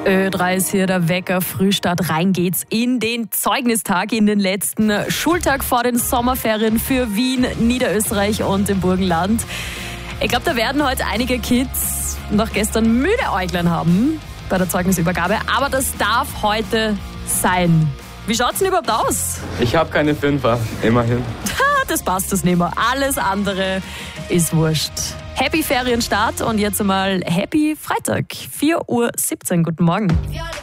Ö3 ist hier der Wecker, Frühstart, rein geht's in den Zeugnistag, in den letzten Schultag vor den Sommerferien für Wien, Niederösterreich und im Burgenland. Ich glaube, da werden heute einige Kids noch gestern müde Äuglein haben bei der Zeugnisübergabe, aber das darf heute sein. Wie schaut's denn überhaupt aus? Ich habe keine Fünfer, immerhin. Das passt, das nehmen wir. Alles andere ist wurscht. Happy Ferienstart und jetzt einmal Happy Freitag, 4:17 Uhr. Guten Morgen.